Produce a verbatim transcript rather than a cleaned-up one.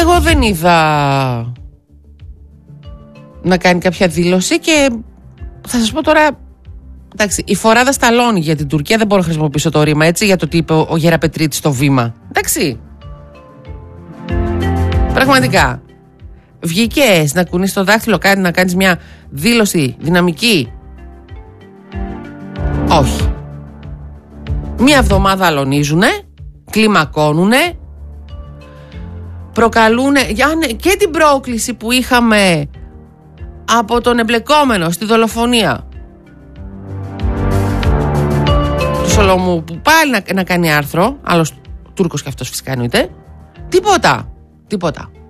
Εγώ δεν είδα να κάνει κάποια δήλωση και θα σας πω τώρα, εντάξει, η φοράδα σταλώνει για την Τουρκία, δεν μπορώ να χρησιμοποιήσω το ρήμα έτσι για το τι είπε ο, ο Γεραπετρίτης στο βήμα. Εντάξει. Πραγματικά. Βγήκες να κουνείς το δάχτυλο, κάτι να κάνεις μια δήλωση δυναμική? Όχι. Μία εβδομάδα αλωνίζουνε, κλιμακώνουνε, προκαλούνε και την πρόκληση που είχαμε από τον εμπλεκόμενο στη δολοφονία του Σολομού, που πάλι να, να κάνει άρθρο, άλλος Τούρκος και αυτός φυσικά εννοείται. Τίποτα, τίποτα.